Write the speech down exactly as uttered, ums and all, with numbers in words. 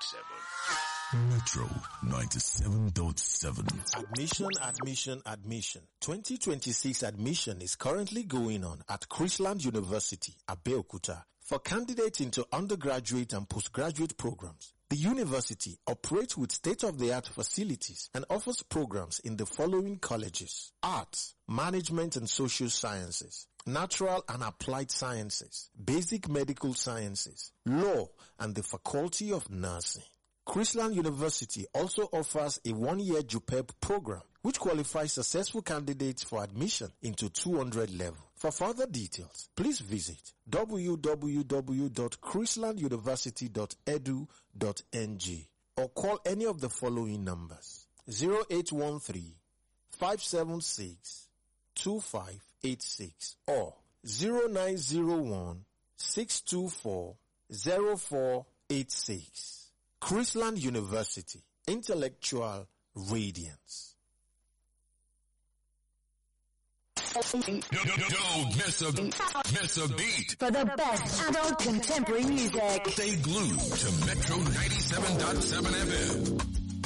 seven. Metro ninety-seven point seven. Admission, admission, admission. twenty twenty-six admission is currently going on at Chrisland University, Abeokuta. For candidates into undergraduate and postgraduate programs, the university operates with state-of-the-art facilities and offers programs in the following colleges: Arts, Management and Social Sciences, Natural and Applied Sciences, Basic Medical Sciences, Law, and the Faculty of Nursing. Chrisland University also offers a one-year JUPEB program, which qualifies successful candidates for admission into two hundred level. For further details, please visit w w w dot chrisland university dot e d u dot n g or call any of the following numbers: zero eight one three, five seven six, two five eight six or zero nine zero one, six two four, zero four eight six. Chrisland University, intellectual radiance. Don't, don't miss a, miss a beat. For the best adult contemporary music. Stay glued to Metro ninety-seven point seven F M.